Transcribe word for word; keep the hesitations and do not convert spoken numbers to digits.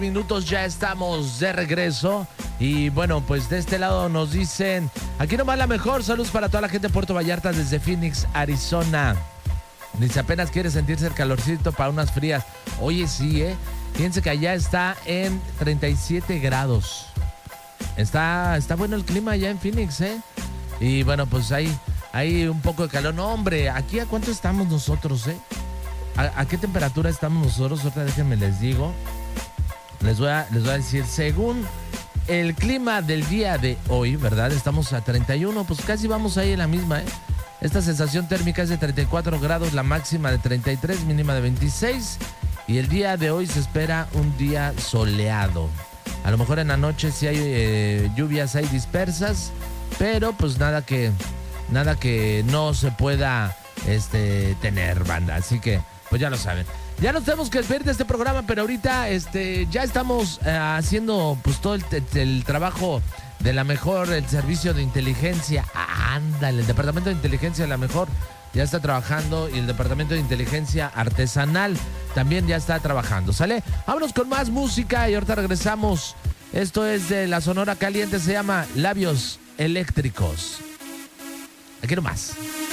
Minutos ya estamos de regreso y bueno, pues de este lado nos dicen, aquí nomás la mejor, saludos para toda la gente de Puerto Vallarta desde Phoenix, Arizona. Dice, apenas quiere sentirse el calorcito para unas frías. Oye, sí, ¿eh? Fíjense que allá está en treinta y siete grados. Está, está bueno el clima allá en Phoenix, ¿eh? Y bueno, pues hay, hay un poco de calor. No, hombre, ¿aquí a cuánto estamos nosotros, eh? ¿A, a qué temperatura estamos nosotros? Ahorita déjenme les digo. Les voy, a, les voy a decir, según el clima del día de hoy, ¿verdad? Estamos a treinta y uno, pues casi vamos ahí en la misma, ¿eh? Esta sensación térmica es de treinta y cuatro grados, la máxima de treinta y tres, mínima de veintiséis. Y el día de hoy se espera un día soleado. A lo mejor en la noche sí hay eh, lluvias ahí dispersas, pero pues nada que, nada que no se pueda este, tener, banda. Así que, pues ya lo saben. Ya nos tenemos que despedir de este programa, pero ahorita este, ya estamos eh, haciendo pues todo el, el trabajo de la mejor, el servicio de inteligencia. Ah, ándale, el departamento de inteligencia de la mejor ya está trabajando y el departamento de inteligencia artesanal también ya está trabajando. ¿Sale? Vámonos con más música y ahorita regresamos. Esto es de la Sonora Caliente, se llama Labios Eléctricos. Aquí nomás.